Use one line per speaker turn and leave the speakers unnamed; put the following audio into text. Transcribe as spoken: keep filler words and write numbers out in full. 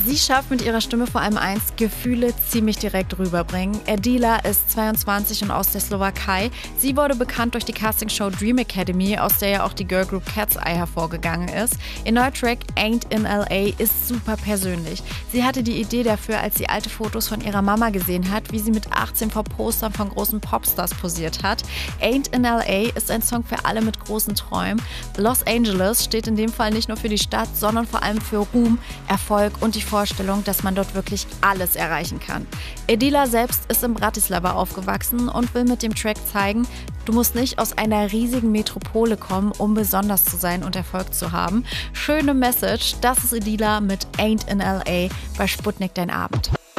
Sie schafft mit ihrer Stimme vor allem eins, Gefühle ziemlich direkt rüberbringen. Adela ist zweiundzwanzig und aus der Slowakei. Sie wurde bekannt durch die Castingshow Dream Academy, aus der ja auch die Girlgroup Cat's Eye hervorgegangen ist. Ihr neuer Track Ain't in L A ist super persönlich. Sie hatte die Idee dafür, als sie alte Fotos von ihrer Mama gesehen hat, wie sie mit achtzehn vor Postern von großen Popstars posiert hat. Ain't in L A ist ein Song für alle mit großen Träumen. Los Angeles steht in dem Fall nicht nur für die Stadt, sondern vor allem für Ruhm, Erfolg und die Vorstellung, dass man dort wirklich alles erreichen kann. Adela selbst ist in Bratislava aufgewachsen und will mit dem Track zeigen, du musst nicht aus einer riesigen Metropole kommen, um besonders zu sein und Erfolg zu haben. Schöne Message, das ist Adela mit Ain't in L A bei Sputnik Dein Abend.